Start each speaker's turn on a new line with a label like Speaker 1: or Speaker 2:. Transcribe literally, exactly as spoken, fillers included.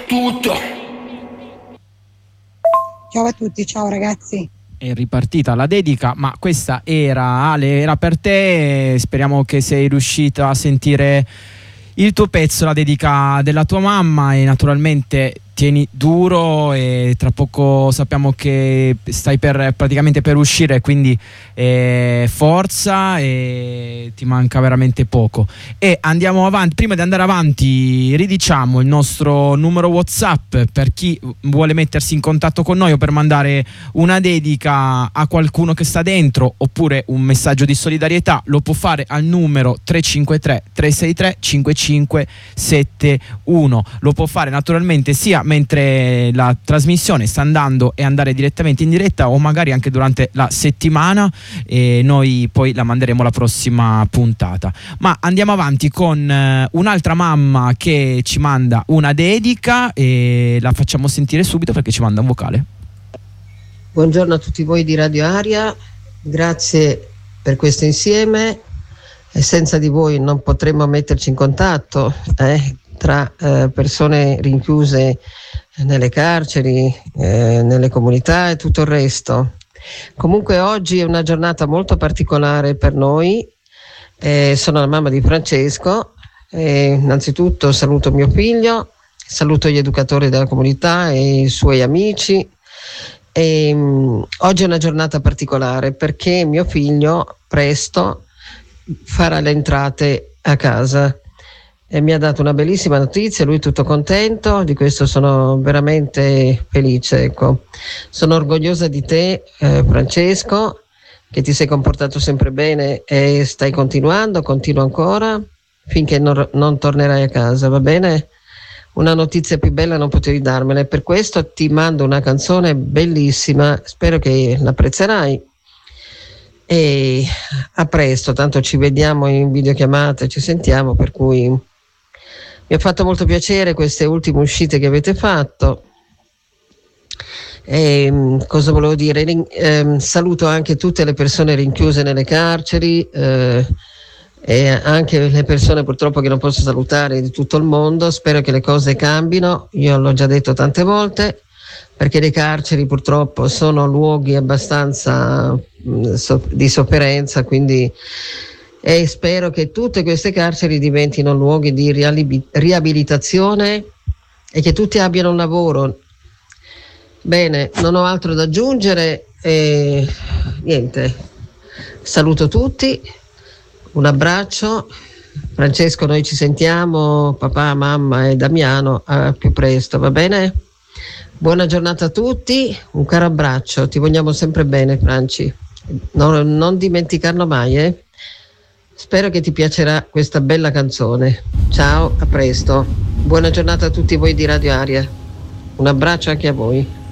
Speaker 1: tutto.
Speaker 2: Ciao a tutti, ciao ragazzi.
Speaker 3: È ripartita la dedica, ma questa era, Ale, era per te. Speriamo che sei riuscita a sentire il tuo pezzo, la dedica della tua mamma, e naturalmente tieni duro, e tra poco sappiamo che stai per praticamente per uscire, quindi eh, forza, e ti manca veramente poco. E andiamo avanti. Prima di andare avanti ridiciamo il nostro numero WhatsApp per chi vuole mettersi in contatto con noi o per mandare una dedica a qualcuno che sta dentro, oppure un messaggio di solidarietà. Lo può fare al numero tre cinque tre tre sei tre cinque cinque sette uno. Lo può fare naturalmente sia mentre la trasmissione sta andando e andare direttamente in diretta, o magari anche durante la settimana, e noi poi la manderemo la prossima puntata. Ma andiamo avanti con eh, un'altra mamma che ci manda una dedica, e la facciamo sentire subito perché ci manda un vocale.
Speaker 4: Buongiorno a tutti voi di Radio Aria, grazie per questo insieme, e senza di voi non potremmo metterci in contatto eh, tra eh, persone rinchiuse nelle carceri, eh, nelle comunità e tutto il resto. Comunque oggi è una giornata molto particolare per noi. Eh, sono la mamma di Francesco, e innanzitutto saluto mio figlio, saluto gli educatori della comunità e i suoi amici. E, um, oggi è una giornata particolare perché mio figlio presto farà le entrate a casa. E mi ha dato una bellissima notizia, lui tutto contento, di questo sono veramente felice. Ecco. Sono orgogliosa di te, eh, Francesco, che ti sei comportato sempre bene e stai continuando, continua ancora finché non, non tornerai a casa, va bene? Una notizia più bella non potevi darmela, e per questo ti mando una canzone bellissima, spero che l'apprezzerai. E a presto, tanto ci vediamo in videochiamate, ci sentiamo, per cui mi ha fatto molto piacere queste ultime uscite che avete fatto. E, cosa volevo dire? Eh, saluto anche tutte le persone rinchiuse nelle carceri, eh, e anche le persone purtroppo che non posso salutare di tutto il mondo. Spero che le cose cambino, io l'ho già detto tante volte, perché le carceri purtroppo sono luoghi abbastanza mh, so, di sofferenza, quindi e spero che tutte queste carceri diventino luoghi di riali- riabilitazione e che tutti abbiano un lavoro. Bene, non ho altro da aggiungere e niente, saluto tutti, un abbraccio. Francesco, noi ci sentiamo, papà, mamma e Damiano, a più presto, va bene? Buona giornata a tutti, un caro abbraccio, ti vogliamo sempre bene, Franci, non, non dimenticarlo mai, eh? Spero che ti piacerà questa bella canzone. Ciao, a presto, buona giornata a tutti voi di Radio Aria, un abbraccio anche a voi.